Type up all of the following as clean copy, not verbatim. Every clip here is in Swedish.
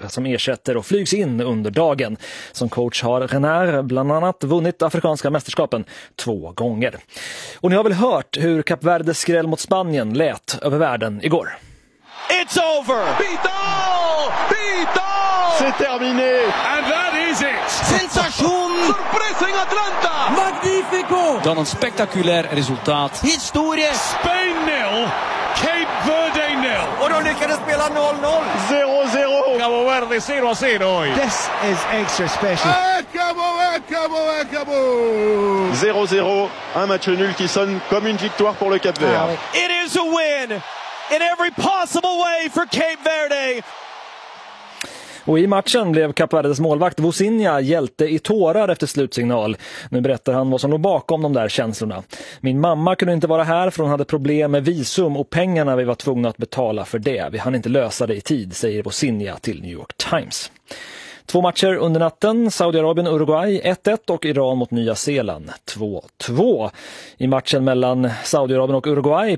lag som ersätter och flygs in under dagen. Som coach har Renard bland annat vunnit afrikanska mästerskapen 2 gånger. Och ni har väl hört hur Kap Verdes skräll mot Spanien lät över världen igår. It's over! Vidal! Vidal! C'est terminé! And that is it! Sensation! Surprising Atlanta! Magnifico! Dan een spectaculair resultaat. Historie! Spain 0, Cape Verde 0. Och de lyckades spela 0-0. 0-0! Cabo Verde 0-0. This is extra special. Acabou! 0-0, un match nul qui sonne comme une victoire pour le Cap Vert. It is a win in every possible way for Cape Verde. Och i matchen blev Kap Verdes målvakt Vozinha hjälte i tårar efter slutsignal. Nu berättar han vad som låg bakom de där känslorna. Min mamma kunde inte vara här för hon hade problem med visum och pengarna vi var tvungna att betala för det. Vi hann inte lösa det i tid, säger Vozinha till New York Times. 2 matcher under natten, Saudiarabien-Uruguay 1-1 och Iran mot Nya Zeeland 2-2. I matchen mellan Saudiarabien och Uruguay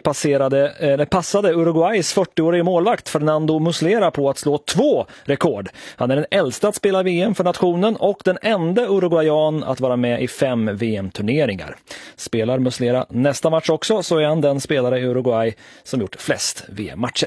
passade Uruguays 40-årige målvakt Fernando Muslera på att slå 2 rekord. Han är den äldsta att spela VM för nationen och den enda uruguayan att vara med i 5 VM-turneringar. Spelar Muslera nästa match också så är han den spelare i Uruguay som gjort flest VM-matcher.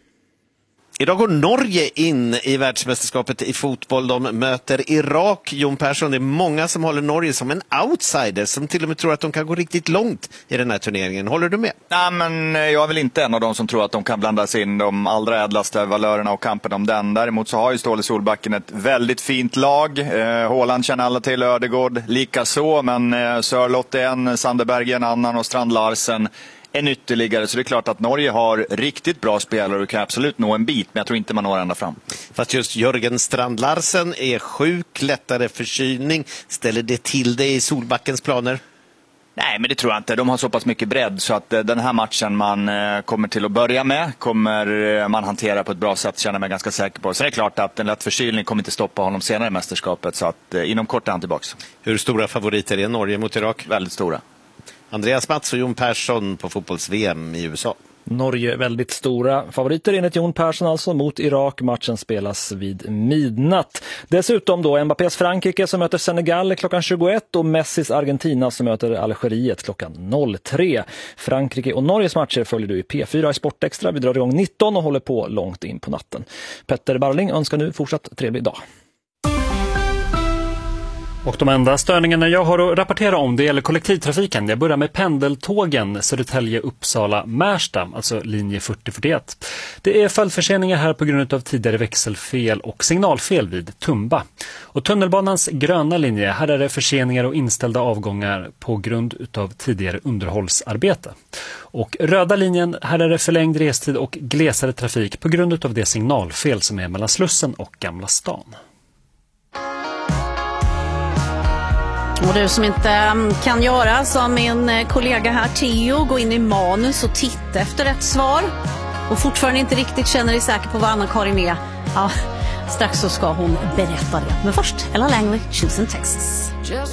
Idag går Norge in i världsmästerskapet i fotboll. De möter Irak. Jon Persson, det är många som håller Norge som en outsider, som till och med tror att de kan gå riktigt långt i den här turneringen. Håller du med? Nej, men jag är väl inte en av dem som tror att de kan blanda sig in de allra ädlaste valörerna och kampen om den. Däremot så har ju Ståle Solbacken ett väldigt fint lag. Haaland känner alla till, Ödegård lika så, men Sörloth är en, Sandeberg en annan och Strand Larsen en ytterligare, så det är klart att Norge har riktigt bra spelare och kan absolut nå en bit, men jag tror inte man når ända fram. Fast just Jörgen Strand Larsen är sjuk, lättare förkylning. Ställer det till det i Solbackens planer? Nej, men det tror jag inte. De har så pass mycket bredd så att den här matchen man kommer till att börja med kommer man hantera på ett bra sätt, känner mig ganska säker på. Så det är klart att en lätt förkylning kommer inte stoppa honom senare i mästerskapet, så att inom kort är han tillbaks. Hur stora favoriter är Norge mot Irak? Väldigt stora. Andreas Mats och Jon Persson på fotbolls-VM i USA. Norge väldigt stora favoriter enligt Jon Persson alltså mot Irak. Matchen spelas vid midnatt. Dessutom då Mbappés Frankrike som möter Senegal klockan 21 och Messis Argentina som möter Algeriet klockan 03. Frankrike och Norges matcher följer du i P4 i Sportextra. Vi drar igång 19 och håller på långt in på natten. Petter Barling önskar nu fortsatt trevlig dag. Och de enda störningarna jag har att rapportera om det gäller kollektivtrafiken. Jag börjar med pendeltågen Södertälje-Uppsala-Märsta, alltså linje 4041. Det är följdförseningar här på grund av tidigare växelfel och signalfel vid Tumba. Och tunnelbanans gröna linje, här är det förseningar och inställda avgångar på grund av tidigare underhållsarbete. Och röda linjen, här är det förlängd restid och glesare trafik på grund av det signalfel som är mellan Slussen och Gamla stan. Och du som inte kan göra som min kollega här Theo, gå in i manus och titta efter ett svar och fortfarande inte riktigt känner dig säker på vad Anna-Karin är, ja, strax så ska hon berätta det. Men först, Ella Langley, Choosing Texas.